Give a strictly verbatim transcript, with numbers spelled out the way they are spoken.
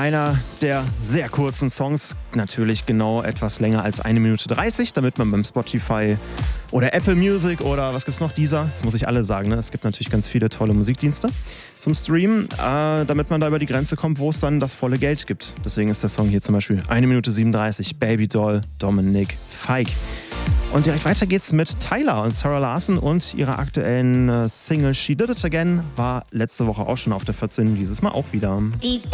einer der sehr kurzen Songs, natürlich genau etwas länger als eine Minute dreißig, damit man beim Spotify oder Apple Music oder was gibt's noch, Deezer, das muss ich alle sagen, ne? Es gibt natürlich ganz viele tolle Musikdienste zum Streamen, äh, damit man da über die Grenze kommt, wo es dann das volle Geld gibt. Deswegen ist der Song hier zum Beispiel eine Minute siebenunddreißig, Baby Doll, Dominic Fike. Und direkt weiter geht's mit Tyler und Sarah Larson und ihrer aktuellen äh, Single She Did It Again war letzte Woche auch schon auf der vierzehn, dieses Mal auch wieder. Deep